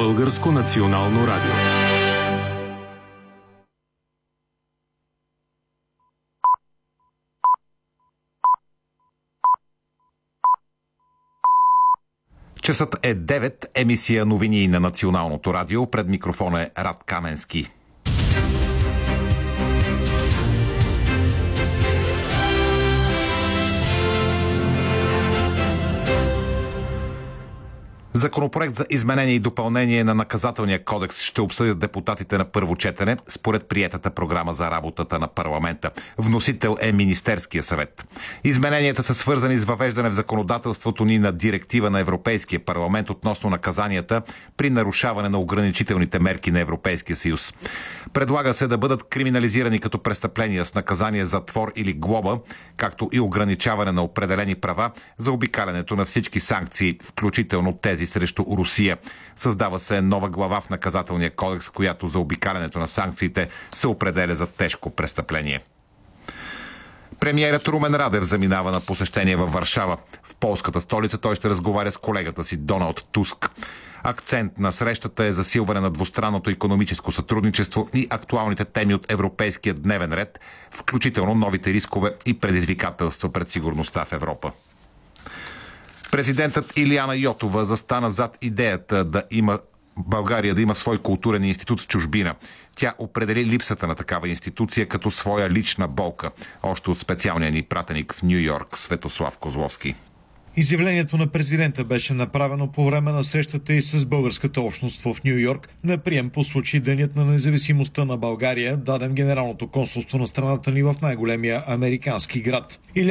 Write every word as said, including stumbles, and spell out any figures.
Българско национално радио. Часът е девет, емисия новини на Националното радио. Пред микрофона е Рад Каменски. Законопроект за изменение и допълнение на наказателния кодекс ще обсъдят депутатите на първо четене според приетата програма за работата на парламента. Вносител е Министерския съвет. Измененията са свързани с въвеждане в законодателството ни на директива на Европейския парламент относно наказанията при нарушаване на ограничителните мерки на Европейския съюз. Предлага се да бъдат криминализирани като престъпления с наказание затвор или глоба, както и ограничаване на определени права за обикалянето на всички санкции, включително тези срещу Русия. Създава се нова глава в наказателния кодекс, която за обикалянето на санкциите се определя за тежко престъпление. Премиерът Румен Радев заминава на посещение във Варшава. В полската столица той ще разговаря с колегата си Доналд Туск. Акцент на срещата е засилване на двустранното икономическо сътрудничество и актуалните теми от европейския дневен ред, включително новите рискове и предизвикателства пред сигурността в Европа. Президентът Илияна Йотова застана зад идеята да има България да има свой културен институт в чужбина. Тя определи липсата на такава институция като своя лична болка, още от специалния ни пратеник в Ню Йорк Светослав Козловски. Изявлението на президента беше направено по време на срещата и с българската общност в Ню Йорк на прием по случай Денят на независимостта на България, даден Генералното консулство на страната ни в най-големия американски град.